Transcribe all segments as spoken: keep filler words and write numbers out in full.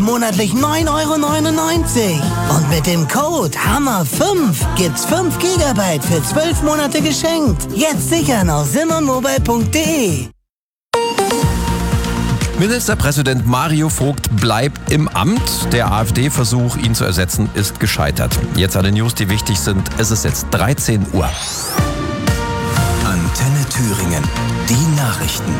Monatlich neun Euro neunundneunzig. Und mit dem Code Hammer fünf gibt's fünf Gigabyte für zwölf Monate geschenkt. Jetzt sichern auf simmermobile punkt de. Ministerpräsident Mario Vogt bleibt im Amt. Der AfD-Versuch, ihn zu ersetzen, ist gescheitert. Jetzt alle News, die wichtig sind. Es ist jetzt dreizehn Uhr. Antenne Thüringen. Die Nachrichten.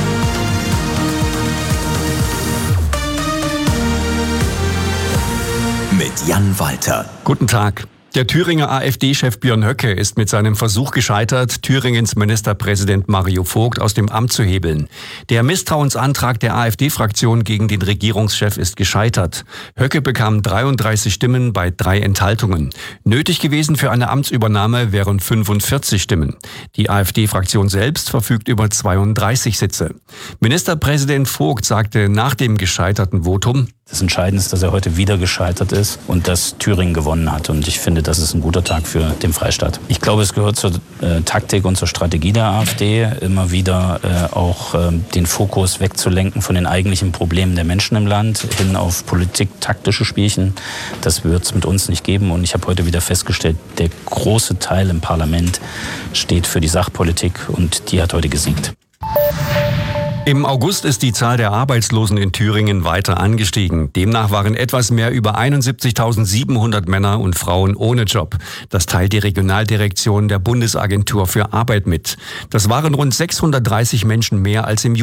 Mit Jan Walter. Guten Tag. Der Thüringer AfD-Chef Björn Höcke ist mit seinem Versuch gescheitert, Thüringens Ministerpräsident Mario Vogt aus dem Amt zu hebeln. Der Misstrauensantrag der AfD-Fraktion gegen den Regierungschef ist gescheitert. Höcke bekam dreiunddreißig Stimmen bei drei Enthaltungen. Nötig gewesen für eine Amtsübernahme wären fünfundvierzig Stimmen. Die AfD-Fraktion selbst verfügt über zweiunddreißig Sitze. Ministerpräsident Vogt sagte nach dem gescheiterten Votum: Das Entscheidende ist, dass er heute wieder gescheitert ist und dass Thüringen gewonnen hat. Und ich finde, das ist ein guter Tag für den Freistaat. Ich glaube, es gehört zur äh, Taktik und zur Strategie der AfD, immer wieder äh, auch äh, den Fokus wegzulenken von den eigentlichen Problemen der Menschen im Land hin auf politiktaktische Spielchen. Das wird es mit uns nicht geben. Und ich habe heute wieder festgestellt, der große Teil im Parlament steht für die Sachpolitik und die hat heute gesiegt. Im August ist die Zahl der Arbeitslosen in Thüringen weiter angestiegen. Demnach waren etwas mehr über einundsiebzigtausendsiebenhundert Männer und Frauen ohne Job. Das teilt die Regionaldirektion der Bundesagentur für Arbeit mit. Das waren rund sechshundertdreißig Menschen mehr als im